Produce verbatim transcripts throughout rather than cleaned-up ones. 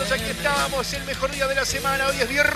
estamos, aquí estamos, el mejor día de la semana. Hoy es viernes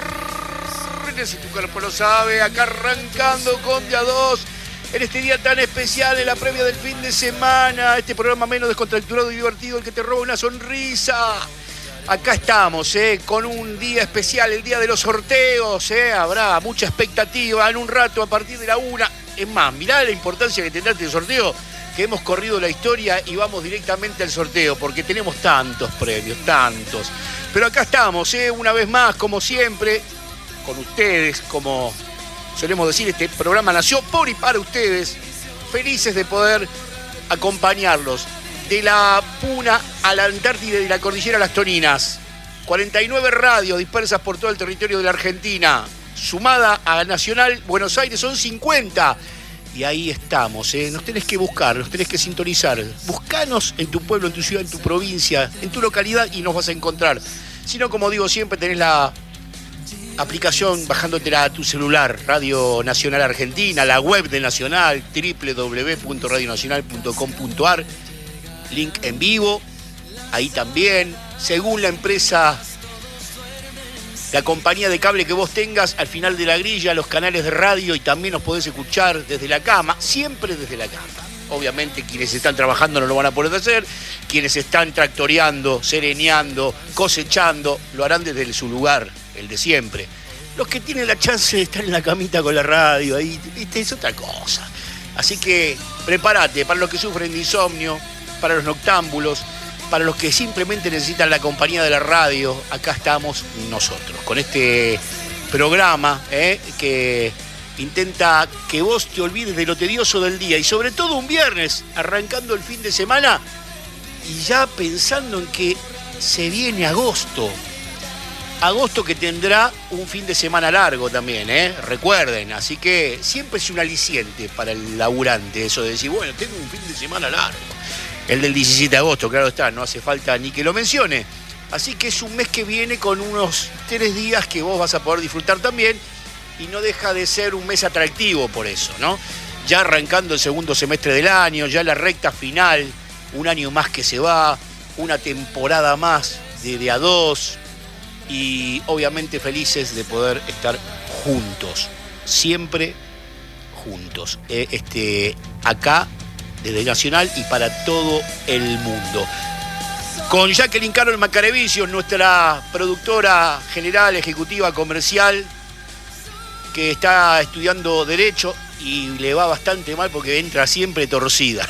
y tu cuerpo lo sabe. Acá arrancando con día dos. En este día tan especial, en la previa del fin de semana. Este programa menos descontracturado y divertido, el que te roba una sonrisa. Acá estamos, eh, con un día especial, el día de los sorteos. Eh. Habrá mucha expectativa en un rato a partir de la una. Es más, mirá la importancia que tendrá este sorteo, que hemos corrido la historia y vamos directamente al sorteo, porque tenemos tantos premios, tantos. Pero acá estamos, eh, una vez más, como siempre, con ustedes, como solemos decir, este programa nació por y para ustedes, felices de poder acompañarlos. De la Puna a la Antártida y de la Cordillera a las Toninas. cuarenta y nueve radios dispersas por todo el territorio de la Argentina. Sumada a Nacional Buenos Aires son cincuenta. Y ahí estamos, ¿eh? Nos tenés que buscar, nos tenés que sintonizar. Buscanos en tu pueblo, en tu ciudad, en tu provincia, en tu localidad y nos vas a encontrar. Si no, como digo siempre, tenés la aplicación bajándotela a tu celular, Radio Nacional Argentina, la web de Nacional, doble u doble u doble u punto radio nacional punto com punto a r, link en vivo, ahí también, según la empresa, la compañía de cable que vos tengas, al final de la grilla, los canales de radio, y también nos podés escuchar desde la cama, siempre desde la cama. Obviamente quienes están trabajando no lo van a poder hacer, quienes están tractoreando, sereneando, cosechando, lo harán desde su lugar, el de siempre. Los que tienen la chance de estar en la camita con la radio, ahí, ¿viste? Es otra cosa. Así que prepárate para los que sufren de insomnio, para los noctámbulos, para los que simplemente necesitan la compañía de la radio. Acá estamos nosotros, con este programa eh, que intenta que vos te olvides de lo tedioso del día, y sobre todo un viernes, arrancando el fin de semana y ya pensando en que se viene agosto. Agosto que tendrá un fin de semana largo también, ¿eh? Recuerden, así que siempre es un aliciente para el laburante eso de decir, bueno, tengo un fin de semana largo. El del diecisiete de agosto, claro está, no hace falta ni que lo mencione. Así que es un mes que viene con unos tres días que vos vas a poder disfrutar también, y no deja de ser un mes atractivo por eso, ¿no? Ya arrancando el segundo semestre del año, ya la recta final, un año más que se va, una temporada más de de a dos, y obviamente felices de poder estar juntos, siempre juntos, eh, este, acá desde Nacional y para todo el mundo. Con Jacqueline Carol Macarevicius, nuestra productora general, ejecutiva, comercial, que está estudiando Derecho y le va bastante mal porque entra siempre torcida.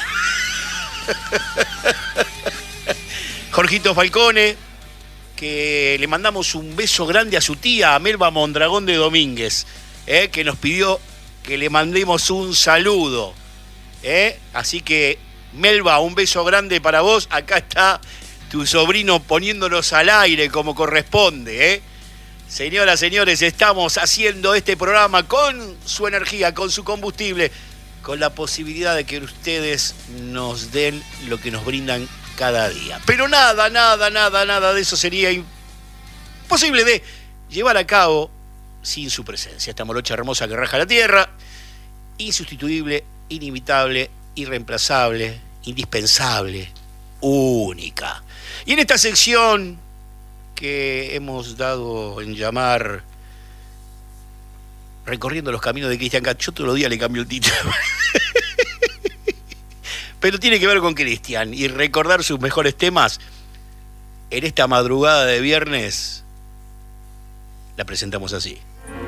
Jorgito Falcone, que le mandamos un beso grande a su tía, a Melba Mondragón de Domínguez, eh, que nos pidió que le mandemos un saludo. ¿Eh? Así que, Melba, un beso grande para vos. Acá está tu sobrino poniéndonos al aire como corresponde, ¿eh? Señoras, señores, estamos haciendo este programa con su energía, con su combustible, con la posibilidad de que ustedes nos den lo que nos brindan cada día. Pero nada, nada, nada, nada de eso sería imposible de llevar a cabo sin su presencia. Esta morocha hermosa que raja la tierra, insustituible, inimitable, irreemplazable, indispensable, única. Y en esta sección que hemos dado en llamar Recorriendo los Caminos de Cristian Castro, yo todos los días le cambio el título, pero tiene que ver con Cristian y recordar sus mejores temas. En esta madrugada de viernes la presentamos así.